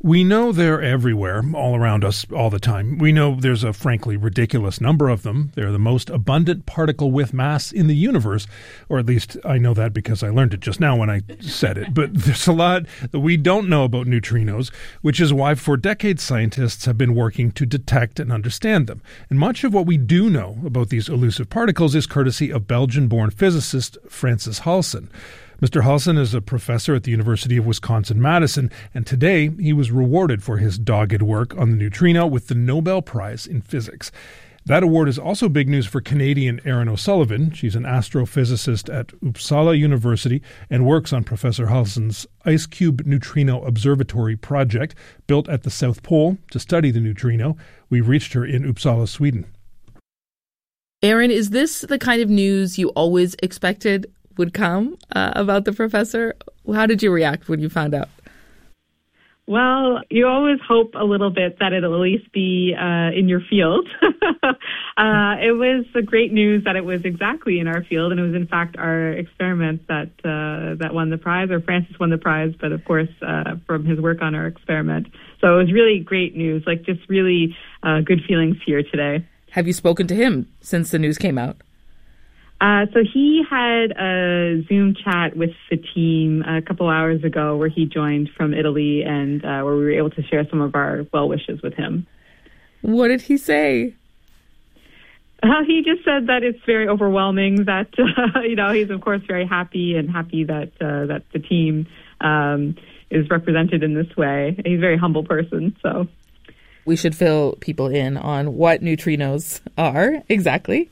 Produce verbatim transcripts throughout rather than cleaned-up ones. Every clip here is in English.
We know they're everywhere, all around us, all the time. We know there's a frankly ridiculous number of them. They're the most abundant particle with mass in the universe, or at least I know that because I learned it just now when I said it. But there's a lot that we don't know about neutrinos, which is why for decades scientists have been working to detect and understand them. And much of what we do know about these elusive particles is courtesy of Belgian-born physicist Francis Halsen. Mister Halsen is a professor at the University of Wisconsin-Madison, and today he was rewarded for his dogged work on the neutrino with the Nobel Prize in Physics. That award is also big news for Canadian Erin O'Sullivan. She's an astrophysicist at Uppsala University and works on Professor Halsen's IceCube Neutrino Observatory project, built at the South Pole to study the neutrino. We reached her in Uppsala, Sweden. Erin, is this the kind of news you always expected would come uh, about the professor? How did you react when you found out? Well, you always hope a little bit that it'll at least be uh, in your field. uh, it was a great news that it was exactly in our field, and it was in fact our experiment that uh, that won the prize, or Francis won the prize, but of course uh, from his work on our experiment. So it was really great news, like just really uh, good feelings here today. Have you spoken to him since the news came out? Uh, so he had a Zoom chat with the team a couple hours ago where he joined from Italy and uh, where we were able to share some of our well wishes with him. What did he say? Uh, he just said that it's very overwhelming, that, uh, you know, he's of course very happy and happy that uh, that the team um, is represented in this way. He's a very humble person, so. We should fill people in on what neutrinos are exactly.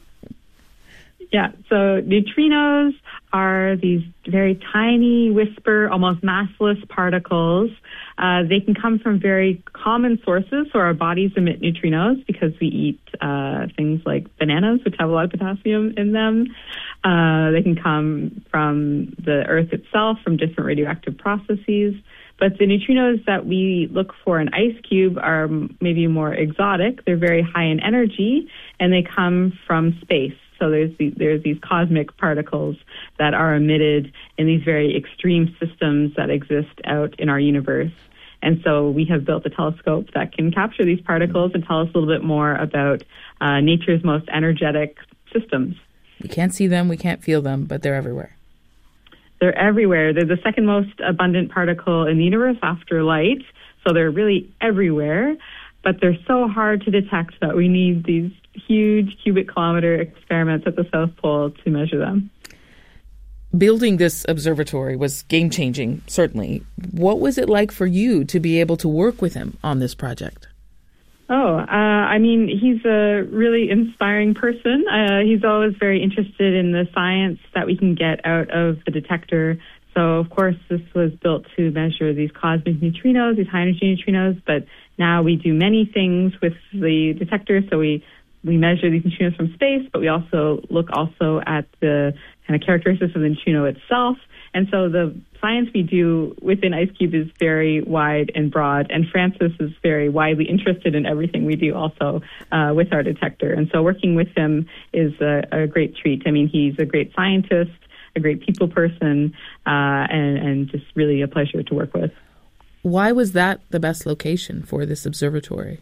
Yeah, so neutrinos are these very tiny, whisper, almost massless particles. Uh, they can come from very common sources, so our bodies emit neutrinos because we eat uh, things like bananas, which have a lot of potassium in them. Uh, they can come from the Earth itself, from different radioactive processes. But the neutrinos that we look for in IceCube are maybe more exotic. They're very high in energy, and they come from space. So there's the, there's these cosmic particles that are emitted in these very extreme systems that exist out in our universe. And so we have built a telescope that can capture these particles and tell us a little bit more about uh, nature's most energetic systems. We can't see them, we can't feel them, but they're everywhere. They're everywhere. They're the second most abundant particle in the universe after light. So they're really everywhere, but they're so hard to detect that we need these huge cubic kilometer experiments at the South Pole to measure them. Building this observatory was game-changing, certainly. What was it like for you to be able to work with him on this project? Oh, uh, I mean, he's a really inspiring person. Uh, he's always very interested in the science that we can get out of the detector. So, of course, this was built to measure these cosmic neutrinos, these high-energy neutrinos, but now we do many things with the detector. So we We measure these neutrinos from space, but we also look also at the kind of characteristics of the neutrino itself. And so the science we do within IceCube is very wide and broad, and Francis is very widely interested in everything we do also uh, with our detector. And so working with him is a, a great treat. I mean, he's a great scientist, a great people person, uh, and, and just really a pleasure to work with. Why was that the best location for this observatory?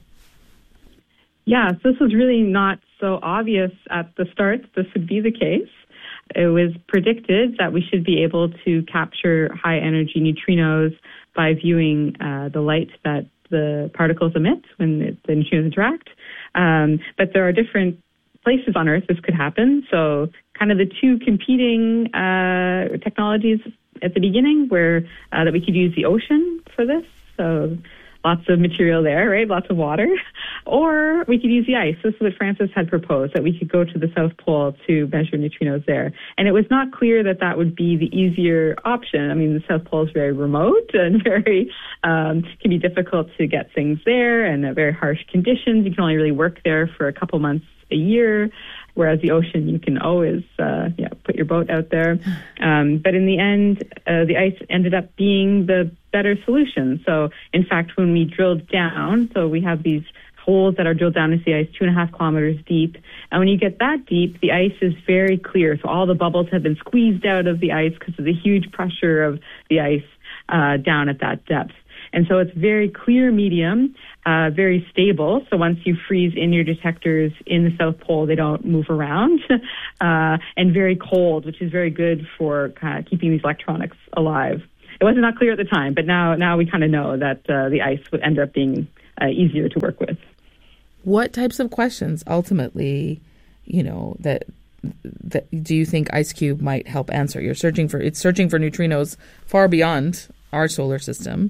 Yeah, so this was really not so obvious at the start that this would be the case. It was predicted that we should be able to capture high-energy neutrinos by viewing uh, the light that the particles emit when it, the neutrinos interact. Um, but there are different places on Earth this could happen. So kind of the two competing uh, technologies at the beginning were uh, that we could use the ocean for this. So lots of material there, right? Lots of water. Or we could use the ice. This is what Francis had proposed, that we could go to the South Pole to measure neutrinos there. And it was not clear that that would be the easier option. I mean, the South Pole is very remote and very, um, can be difficult to get things there, and uh, very harsh conditions. You can only really work there for a couple months a year. Whereas the ocean, you can always uh, yeah, put your boat out there. Um, but in the end, uh, the ice ended up being the better solution. So, in fact, when we drilled down, so we have these holes that are drilled down into the ice two and a half kilometers deep. And when you get that deep, the ice is very clear. So all the bubbles have been squeezed out of the ice because of the huge pressure of the ice uh, down at that depth. And so it's very clear medium, uh, very stable. So once you freeze in your detectors in the South Pole, they don't move around, uh, and very cold, which is very good for kind of keeping these electronics alive. It wasn't not clear at the time, but now now we kind of know that uh, the ice would end up being uh, easier to work with. What types of questions ultimately, you know, that that do you think IceCube might help answer? You're searching for it's searching for neutrinos far beyond our solar system.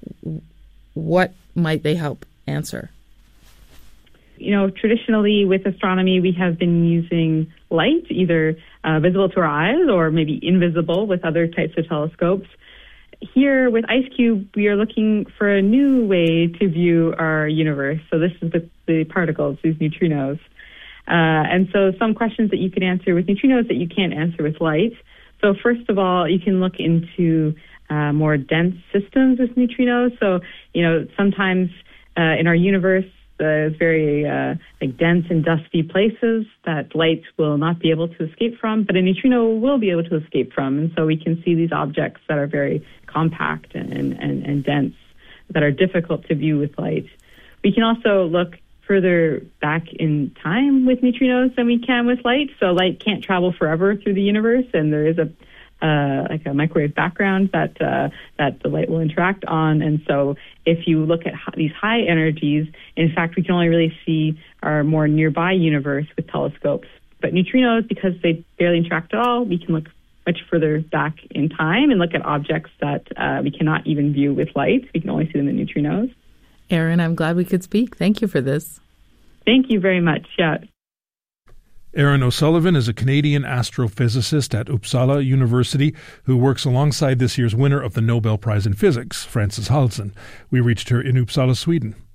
What might they help answer? You know, traditionally with astronomy, we have been using light, either uh, visible to our eyes or maybe invisible with other types of telescopes. Here with IceCube, we are looking for a new way to view our universe. So this is the, the particles, these neutrinos. Uh, and so some questions that you can answer with neutrinos that you can't answer with light. So first of all, you can look into uh, more dense systems with neutrinos. So, you know, sometimes uh, in our universe, there's very uh, like dense and dusty places that light will not be able to escape from, but a neutrino will be able to escape from. And so we can see these objects that are very compact and, and, and dense that are difficult to view with light. We can also look further back in time with neutrinos than we can with light. So light can't travel forever through the universe, and there is a Uh, like a microwave background that uh, that the light will interact on. And so if you look at h- these high energies, in fact, we can only really see our more nearby universe with telescopes. But neutrinos, because they barely interact at all, we can look much further back in time and look at objects that uh, we cannot even view with light. We can only see them in neutrinos. Erin, I'm glad we could speak. Thank you for this. Thank you very much. Yeah. Erin O'Sullivan is a Canadian astrophysicist at Uppsala University who works alongside this year's winner of the Nobel Prize in Physics, Frances Halsen. We reached her in Uppsala, Sweden.